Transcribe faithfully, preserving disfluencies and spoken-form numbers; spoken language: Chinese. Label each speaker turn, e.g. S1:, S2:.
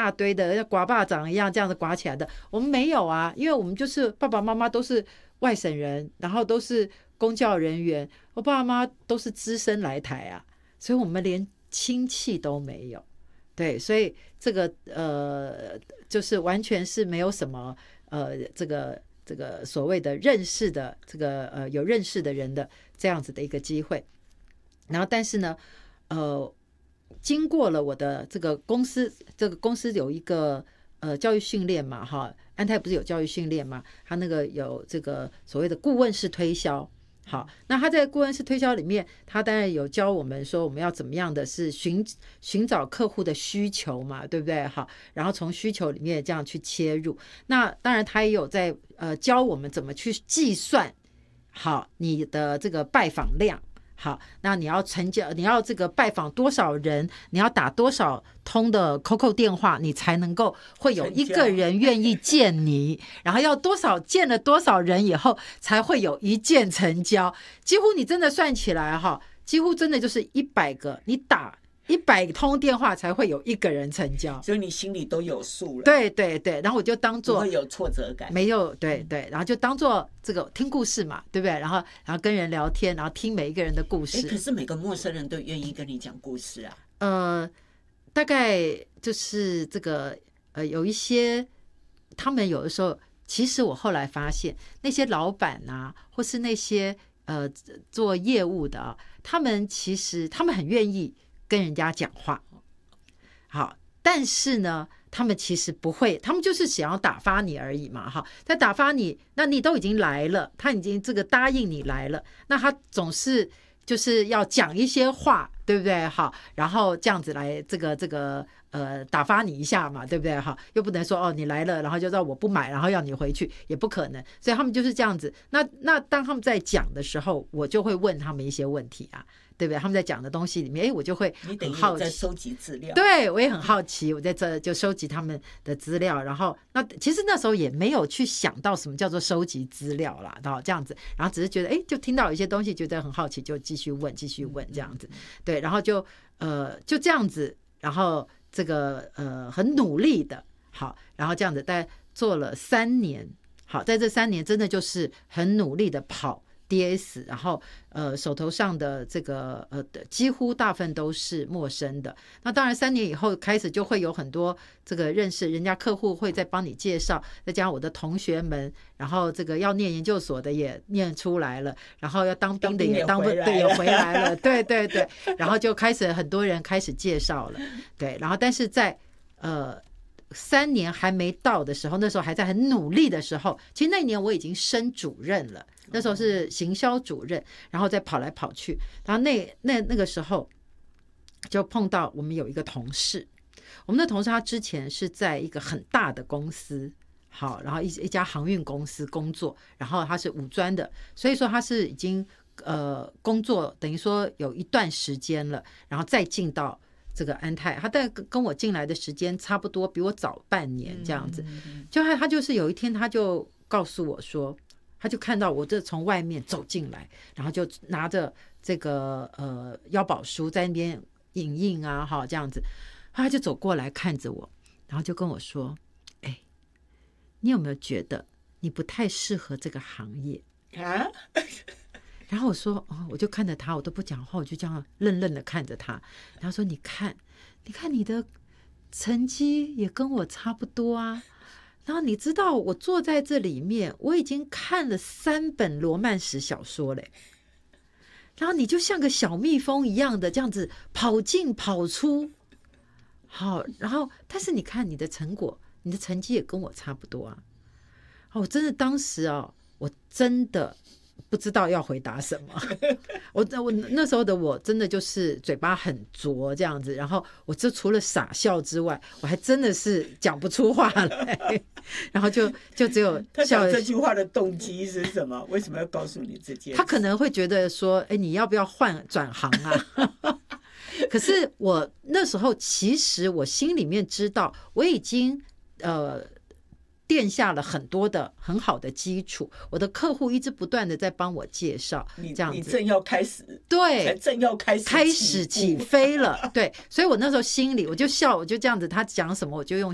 S1: 大堆的像刮巴掌一样这样子刮起来的，我们没有啊，因为我们就是爸爸妈妈都是外省人，然后都是公教人员，我爸爸妈妈都是资深来台啊，所以我们连亲戚都没有。对，所以这个呃，就是完全是没有什么呃，这个这个所谓的认识的这个呃有认识的人的这样子的一个机会。然后，但是呢，呃，经过了我的这个公司，这个公司有一个呃教育训练嘛，哈，安泰不是有教育训练嘛？他那个有这个所谓的顾问式推销。好，那他在顾问式推销里面，他当然有教我们说我们要怎么样的是寻寻找客户的需求嘛，对不对？好，然后从需求里面这样去切入。那当然他也有在呃教我们怎么去计算好你的这个拜访量。好，那你要成交，你要这个拜访多少人，你要打多少通的 C O C O 电话，你才能够会有一个人愿意见你，然后要多少见了多少人以后才会有一件成交。几乎你真的算起来哈，几乎真的就是一百个，你打一百通电话才会有一个人成交，
S2: 所以你心里都有数了。
S1: 对对对，然后我就当做
S2: 不会有挫折感，
S1: 没有，对对，然后就当做这个听故事嘛，对不对？然后然后跟人聊天，然后听每一个人的故事。
S2: 可是每个陌生人都愿意跟你讲故事啊。
S1: 呃，大概就是这个呃，有一些他们有的时候，其实我后来发现，那些老板啊，或是那些呃做业务的啊，他们其实他们很愿意跟人家讲话，好，但是呢，他们其实不会，他们就是想要打发你而已嘛，哈，在打发你，那你都已经来了，他已经这个答应你来了，那他总是就是要讲一些话，对不对？好，然后这样子来这个这个呃打发你一下嘛，对不对？好，又不能说哦你来了，然后就让我不买，然后要你回去，也不可能，所以他们就是这样子。那那当他们在讲的时候，我就会问他们一些问题啊。对不对？他们在讲的东西里面，哎，我就会很好奇，
S2: 在收集资料。
S1: 对，我也很好奇，我在这就收集他们的资料。然后，那其实那时候也没有去想到什么叫做收集资料啦，然后这样子，然后只是觉得，哎，就听到一些东西，觉得很好奇，就继续问，继续问这样子。对，然后就呃就这样子，然后这个呃很努力的，好，然后这样子，大概做了三年。好，在这三年真的就是很努力的跑。D S， 然后呃手头上的这个呃几乎大部分都是陌生的。那当然三年以后开始就会有很多这个认识人家客户会再帮你介绍，再加上我的同学们，然后这个要念研究所的也念出来了，然后要当兵的也当对也回来了，对对对，然后就开始很多人开始介绍了，对，然后但是在呃。三年还没到的时候，那时候还在很努力的时候，其实那年我已经升主任了，那时候是行销主任，然后再跑来跑去，然后那那那个时候就碰到我们有一个同事，我们的同事他之前是在一个很大的公司，好，然后一一家航运公司工作，然后他是五专的，所以说他是已经呃工作等于说有一段时间了，然后再进到。这个安泰，他大概跟我进来的时间差不多，比我早半年这样子。就他，他就是有一天，他就告诉我说，他就看到我这从外面走进来，然后就拿着这个呃腰宝书在那边影印啊，哈这样子，他就走过来看着我，然后就跟我说：“哎，你有没有觉得你不太适合这个行业啊？”然后我说、哦、我就看着他，我都不讲话，我就这样愣愣的看着他。然后说：“你看，你看你的成绩也跟我差不多啊。然后你知道我坐在这里面，我已经看了三本罗曼史小说嘞。然后你就像个小蜜蜂一样的这样子跑进跑出，好，然后但是你看你的成果，你的成绩也跟我差不多啊。哦，我真的当时哦，我真的。”不知道要回答什么，我我那时候的我真的就是嘴巴很拙这样子，然后我就除了傻笑之外，我还真的是讲不出话来，然后就就只有
S2: 他讲这句话的动机是什么？为什么要告诉你这件事？
S1: 他可能会觉得说，哎，你要不要换转行啊？可是我那时候其实我心里面知道，我已经呃。奠下了很多的很好的基础，我的客户一直不断的在帮我介绍，这样子
S2: 你正要开始，
S1: 对，
S2: 正要开始
S1: 开始起飞了，对，所以我那时候心里我就笑，我就这样子，他讲什么我就用